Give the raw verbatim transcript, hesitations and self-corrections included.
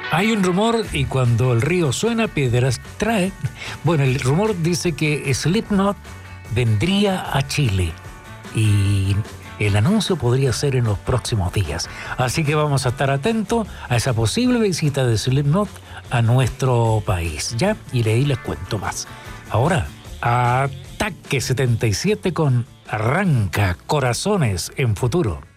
Hay un rumor y cuando el río suena, piedras trae. Bueno, el rumor dice que Slipknot vendría a Chile y el anuncio podría ser en los próximos días. Así que vamos a estar atentos a esa posible visita de Slipknot a nuestro país, ¿ya? Y de ahí les cuento más. Ahora, Ataque setenta y siete con Arranca Corazones en Futuro.